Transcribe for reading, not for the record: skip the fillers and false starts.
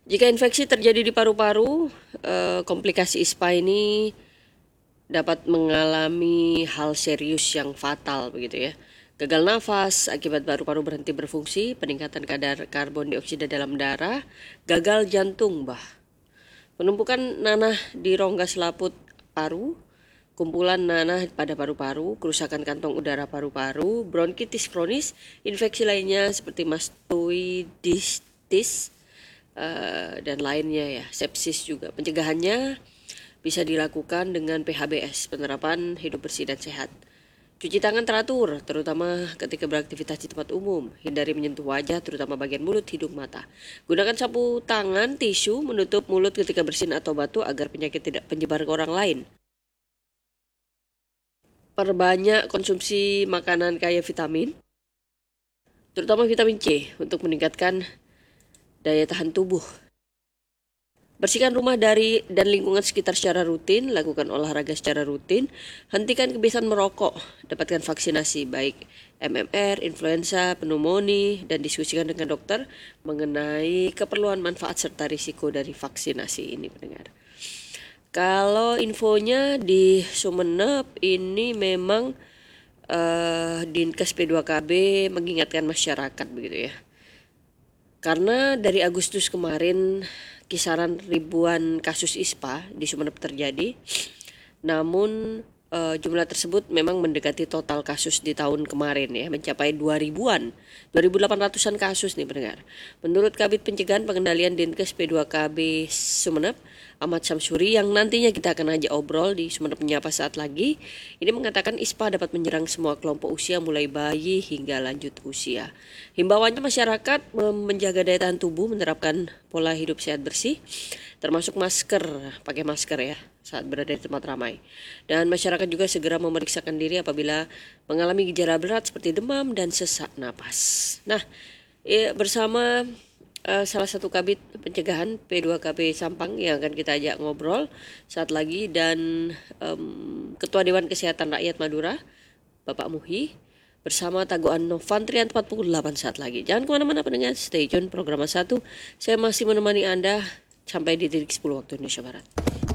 Jika infeksi terjadi di paru-paru, komplikasi ISPA ini dapat mengalami hal serius yang fatal begitu ya. Gagal nafas akibat paru-paru berhenti berfungsi, peningkatan kadar karbon dioksida dalam darah, gagal jantung penumpukan nanah di rongga selaput paru, kumpulan nanah pada paru-paru, kerusakan kantong udara paru-paru, bronkitis kronis, infeksi lainnya seperti mastoiditis, dan lainnya ya, sepsis juga. Pencegahannya bisa dilakukan dengan PHBS, penerapan hidup bersih dan sehat. Cuci tangan teratur, terutama ketika beraktivitas di tempat umum. Hindari menyentuh wajah, terutama bagian mulut, hidung, mata. Gunakan sapu tangan, tisu, menutup mulut ketika bersin atau batu agar penyakit tidak menyebar ke orang lain. Perbanyak konsumsi makanan kaya vitamin, terutama vitamin C untuk meningkatkan daya tahan tubuh. Bersihkan rumah dari dan lingkungan sekitar secara rutin, lakukan olahraga secara rutin, hentikan kebiasaan merokok, dapatkan vaksinasi baik MMR, influenza, pneumonia, dan diskusikan dengan dokter mengenai keperluan manfaat serta risiko dari vaksinasi ini pendengar. Kalau infonya di Sumeneb ini memang Dinkes P2KB mengingatkan masyarakat begitu ya. Karena dari Agustus kemarin kisaran ribuan kasus ISPA di Sumeneb terjadi, namun jumlah tersebut memang mendekati total kasus di tahun kemarin ya, mencapai 2000-an, 2800-an kasus nih pendengar. Menurut Kabid Pencegahan Pengendalian Dinkes P2KB Sumeneb, Ahmad Samsuri, yang nantinya kita akan ajak obrol di Sumeneb Menyapa saat lagi, ini mengatakan ISPA dapat menyerang semua kelompok usia mulai bayi hingga lanjut usia. Himbauannya masyarakat menjaga daya tahan tubuh, menerapkan pola hidup sehat bersih, termasuk masker, pakai masker ya saat berada di tempat ramai. Dan masyarakat juga segera memeriksakan diri apabila mengalami gejala berat seperti demam dan sesak napas. Nah, bersama salah satu kabid pencegahan P2KB Sampang yang akan kita ajak ngobrol saat lagi, dan Ketua Dewan Kesehatan Rakyat Madura, Bapak Muhi, bersama Taguan Novantrian 48 saat lagi. Jangan kemana-mana pendengar, stay tune program 1. Saya masih menemani Anda sampai di titik 10 waktu Indonesia Barat.